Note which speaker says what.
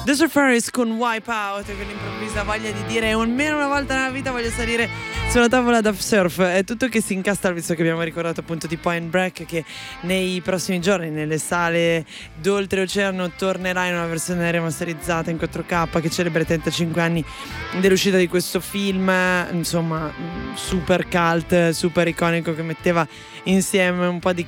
Speaker 1: The Surfers con Wipeout, con l'improvvisa voglia di dire almeno una volta nella vita voglio salire sulla tavola da surf. È tutto che si incastra, visto che abbiamo ricordato appunto di Point Break, che nei prossimi giorni nelle sale d'oltreoceano tornerà in una versione remasterizzata in 4K che celebra i 35 anni dell'uscita di questo film, insomma super cult, super iconico, che metteva insieme un po' di